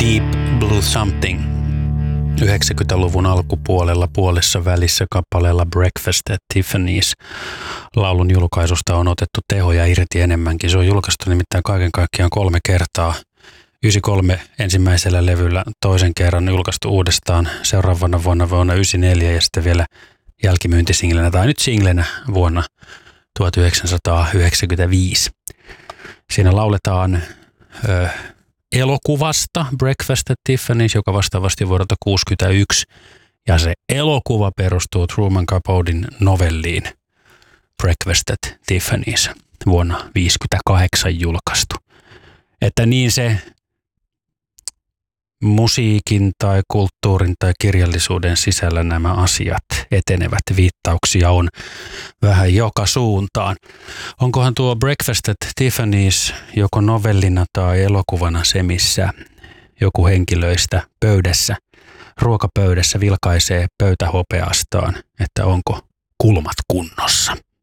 Deep Blue Something 90-luvun alkupuolella puolessa välissä kappaleella Breakfast at Tiffany's. Laulun julkaisusta on otettu tehoja irti enemmänkin. Se on julkaistu nimittäin kaiken kaikkiaan 3 kertaa. 93 ensimmäisellä levyllä, toisen kerran julkaistu uudestaan seuraavana vuonna 94 ja sitten vielä jälkimyyntisinglenä tai nyt singlenä vuonna 1995. Siinä lauletaan elokuvasta Breakfast at Tiffany's, joka vastaavasti vuodelta 1961, ja se elokuva perustuu Truman Capoten novelliin Breakfast at Tiffany's vuonna 1958 julkaistu. Että niin se musiikin tai kulttuurin tai kirjallisuuden sisällä nämä asiat etenevät. Viittauksia on vähän joka suuntaan. Onkohan tuo Breakfast at Tiffany's joko novellina tai elokuvana se, missä joku henkilöistä pöydässä, ruokapöydässä vilkaisee pöytähopeastaan, että onko kulmat kunnossa?